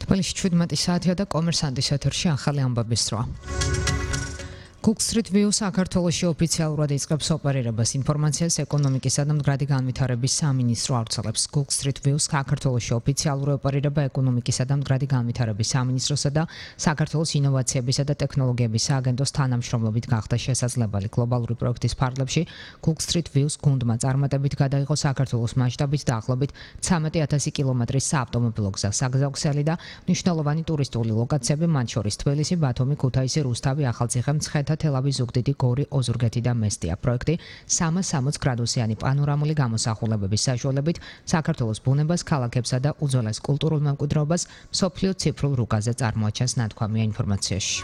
თბილისში 17 საათია და კომერსანტის ეთერში ახალი ამბების სრვა. Cook Street View საქართველოში ოფიციალურად იწყებს ოპერირებას ინფორმაციას ეკონომიკისა და მდგრადი განვითარების სამინისტრო ავრცელებს. Cook Street View საქართველოში ოფიციალური ოპერირება ეკონომიკისა და მდგრადი განვითარების სამინისტროსა და საქართველოს ინოვაციებისა და ტექნოლოგიების სააგენტოს თანამშრომლობით გახდა შესაძლებელი. გლობალური პროექტის ფარგლებში Cook Street View-ს გუნდმა წარმატებით გადაიღო საქართველოს მასშტაბით დაახლოებით 13,000 კილომეტრის საავტომობილო გზა, საგზაო-ქსელი და მნიშვნელოვანი ტურისტული ლოკაციები, მათ შორის თბილისი, ბათუმი, ქუთაისი, რუსთავი, ახალციხე, მცხეთა, თელავის, ზუგდიდი, გორი, ოზურგეთი და მესტია. პროექტი 360 გრადუსიანი პანორამული გამოსახულებების საშუალებით საქართველოს ბუნებას, ქალაქებსა და უძველეს კულტურულ მემკვიდრეობას მსოფლიო ციფრულ რუკაზე წარმოაჩენს, ნათქვამია ინფორმაციაში.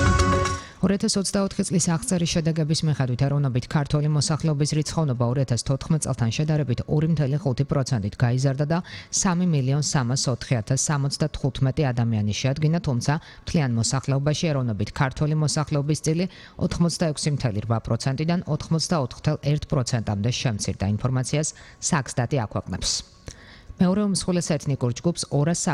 2024 წლის აღწერის შედეგების მიხედვით ეროვნებით ქართველი მოსახლეობის რიცხოვნობა 2014 წელთან შედარებით 2.5%-ით გაიზარდა და 3.304.075 ადამიანი შეადგინა, თუმცა მთლიან მოსახლეობაში ეროვნებით ქართველი მოსახლეობის წილი 86.8%-დან 84.1%-მდე შემცირდა. ინფორმაციას საქსტატი აქვეყნებს. მეორე უმსხვილეს ეთნიკურ ჯგუფს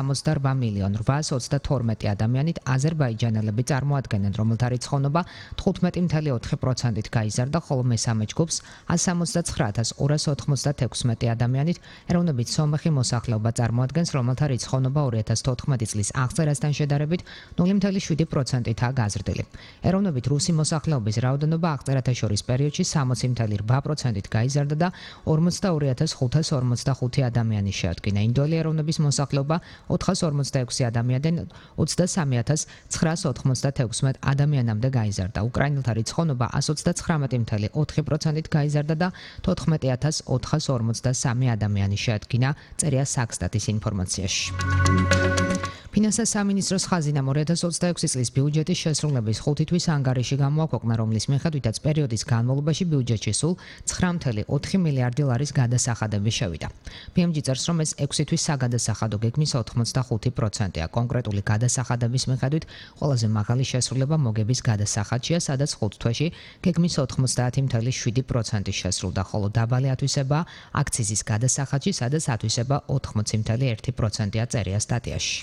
268.822 ადამიანით აზერბაიჯანელები წარმოადგენენ, რომელთა რიცხოვნობა 15.4%-ით გაიზარდა, ხოლო მესამე ჯგუფს 179.296 ადამიანით ეროვნებით სომეხი მოსახლეობა წარმოადგენს, რომელთა რიცხოვნობა 2014 წლის აღწერასთან შედარებით 0.7%-ითაა გაზრდილი. ეროვნებით რუსი მოსახლეობის რაოდენობა აღწერათა შორის პერიოდში 60.8%-ით გაიზარდა და 42.545 ადამიანი შეადგინა. ინდოელი ეროვნების მოსახლეობა 446 ადამიანიდან 23.996 ადამიანამდე გაიზარდა. უკრაინელთა რიცხოვნობა 139.4%-ით გაიზარდა და 14.453 ადამიანი შეადგინა, წერია საქსტატის ინფორმაციაში. ფინანსთა სამინისტროს ხაზინამ 2026 წლის ბიუჯეტის შესრულების 5 თვის ანგარიში გამოაქვეყნა, რომლის მიხედვითაც პერიოდის განმავლობაში ბიუჯეტში სულ 9.4 მილიარდი ლარის გადასახადები შევიდა. PMG წერს, რომ ეს 6 თვის საგადასახადო გეგმის 85%-ია. კონკრეტული გადასახადების მიხედვით ყველაზე მაღალი შესრულება მოგების გადასახადშია, სადაც 5 თვეში გეგმის 90.7% შესრულდა, ხოლო დაბალი ათვისება აქციზის გადასახადში, სადაც ათვისება 80.1%-ია, წერია სტატიაში.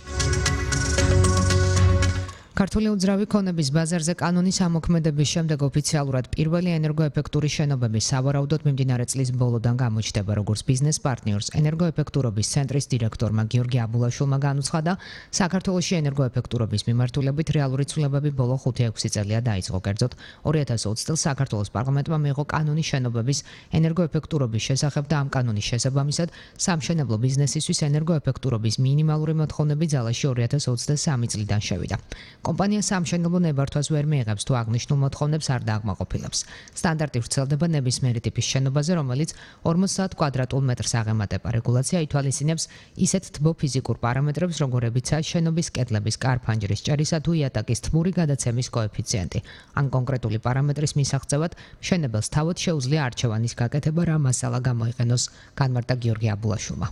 ქართული უძრავი ქონების ბაზარზე კანონის ამოქმედების შემდეგ ოფიციალურად პირველი ენერგოეფექტური შენობები სავარაუდოდ მიმდინარე წლის ბოლოდან გამოჩნდება, როგორც ბიზნეს პარტნიორს ენერგოეფექტურობის ცენტრის დირექტორმა გიორგი აბულაშვილმა განუცხადა, საქართველოში ენერგოეფექტურობის მიმართულებით რეალური ცვლილებები ბოლო 5-6 წელია დაიწყო. კერძოდ 2020 წელს საქართველოს პარლამენტმა მიიღო კანონი შენობების ენერგოეფექტურობის შესახებ და ამ კანონის შესაბამისად სამშენებლო ბიზნესისთვის ენერგოეფექტურობის მინიმალური მოთხოვნები ძალაში 2023 წლიდან შევიდა. კომპანია სამშენებლო ნებართვას ვერ მიიღებს თუ აღნიშნულ მოთხოვნებს არ დააკმაყოფილებს. სტანდარტი ვრცელდება ნებისმიერი ტიპის შენობაზე, რომელიც 50 კვადრატულ მეტრს აღემატება. რეგულაცია ითვალისწინებს ისეთ თბო ფიზიკურ პარამეტრებს, როგორებიცაა შენობის კედლების კარფანჯრის ჭერისა თუ იატაკის თბური გადაცემის კოეფიციენტი. ან კონკრეტული პარამეტრის მისაღწევად მშენებელს თავად შეუძლია არჩევანის გაკეთება, რა მასალა გამოიყენოს, განმარტა გიორგი აბულაშვილმა.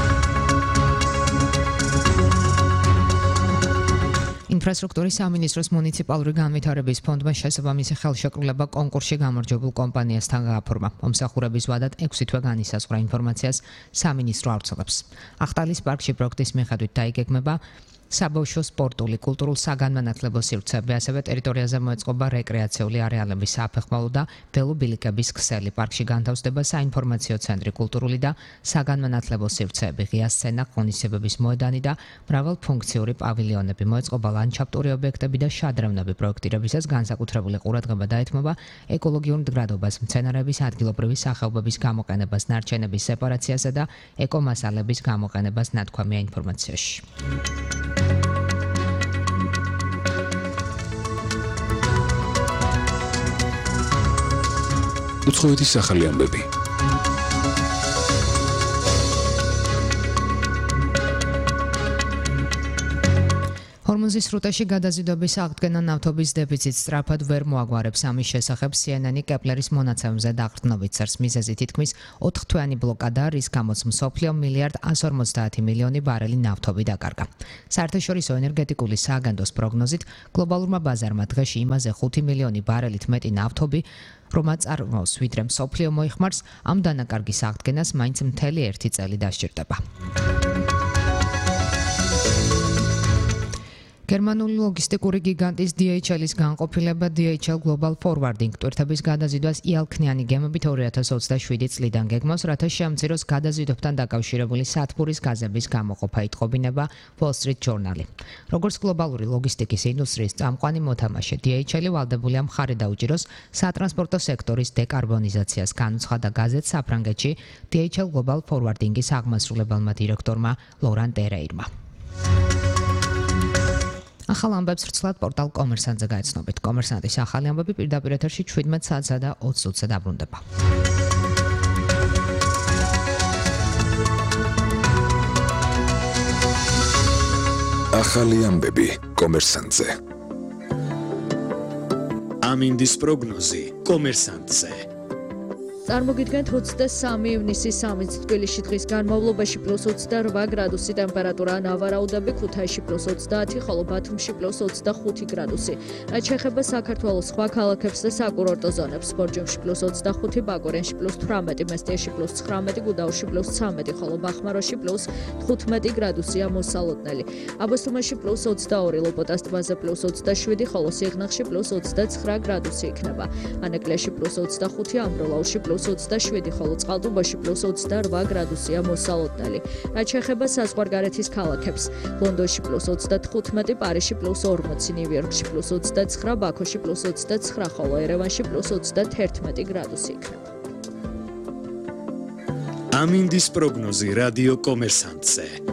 ინფრასტრუქტურის სამინისტროს მუნიციპალური განვითარების ფონდმა შესაბამისი ხელშეკრულება კონკურსში გამარჯვებულ კომპანიასთან გააფორმა. მომსახურების ვადად 6 თვე განისაზღვრა, ინფორმაციას სამინისტრო ავრცელებს. ახტალის პარკში პროექტის მიხედვით დაიგეგმება საბავშვო სპორტული, კულტურულ-საგანმანათლებლო სივრცეები, ასევე ტერიტორიაზე მოეწყობა რეკრეაციული არეალების საფეხმავლო და ველობილიკების ქსელი. პარკში განთავსდება საინფორმაციო ცენტრი, კულტურული და საგანმანათლებლო სივრცეები, ღია სცენა, ღონისძიებების მოედანი და მრავალფუნქციური პავილიონები. მოეწყობა ლანდშაფტური ობიექტები და შადრევნები. პროექტირებისას განსაკუთრებული ყურადღება დაეთმობა ეკოლოგიურ მდგრადობას, მცენარეების ადგილობრივი სახეობების გამოყენებას, ნარჩენების სეპარაციასა და ეკომასალების გამოყენებას, ნათქვამია ინფორმაციაში. უცხოეთის სახალი ამბები. ჰორმუზის სრუტეში გადაზიდვების აღდგენა ნავთობის დეფიციტს სწრაფად ვერ მოაგვარებს. ამის შესახებ CNN კეპლერის მონაცემზე დაყრდნობით წერს. მიზეზი თითქმის 4 თვიანი ბლოკადაა, რის გამოც მსოფლიო 1.150 მილიონი ბარელი ნავთობი დაკარგა. საერთაშორისო ენერგეტიკული სააგენტოს პროგნოზით გლობალურმა ბაზარმა დღეში იმაზე 5 მილიონი ბარელით მეტი ნავთობი რომაც წარმოავს, ვიდრე მსოფლიო მოიხმარს, ამ დანაკარგის აღდგენას მაინც მთელი 1 წელი დასჭირდება. გერმანული ლოგისტიკური გიგანტის DHL-ის განყოფილება DHL Global Forwarding ტვირთების გადაზიდვას იალქნიანი გემებით 2027 წლიდან გეგმავს, რათა შეამციროს გადაზიდვებთან დაკავშირებული სათბურის გაზების გამოყოფა, იტყობინება Wall Street Journal-ი. როგორც გლობალური ლოგისტიკის ინდუსტრიის წამყვანი მოთამაშე, DHL-ი ვალდებულია მხარი დაუჭიროს სატრანსპორტო სექტორის დეკარბონიზაციას, განუცხადა გაზეთ საფრანგეთში DHL Global Forwarding-ის აღმასრულებელმა დირექტორმა ლორან ტერეირმა. ახალ ამბებს რცლად პორტალ კომერსანტზე გაეცნობით. კომერსანტის ახალი ამბები პირდაპირ ეთერში 17 საათსა და 20 წუთზე დაბრუნდება. ახალი ამბები კომერსანტზე. ამინდის პროგნოზი კომერსანტზე. წარმოგიდგენთ 23 ივნისის 3-ს თბილისში დღის განმავლობაში +28 გრადუსი ტემპერატურა, ნავარაუდები ქუთაისში +30, ხოლო ბათუმში +25 გრადუსი. რაც შეეხება საქართველოს სხვა ქალაქებს და საკურორტო ზონებს, ბორჯომში +25, ბაკურენში +18, მესტიაში +19, გუდაუთში +13, ხოლო ბახმაროში +15 გრადუსია მოსალოდნელი. აბოსტუმანში +22, ლოპოტას ტბაზე +27, ხოლო სიღნაღში +29 გრადუსი იქნება. ანეკლიაში +25, ამბროლაურში +27, ხოლო წყალტუბოში +28 გრადუსია მოსალოდნელი. რაც შეეხება საზღვარგარეთის ქალაქებს, ლონდონში +35, პარიზში +40, ნიუ-იორკში +29, ბაქოში +29, ხოლო ერევანში +31 გრადუსი იქნება. ამინდის პროგნოზი რადიო კომერსანტზე.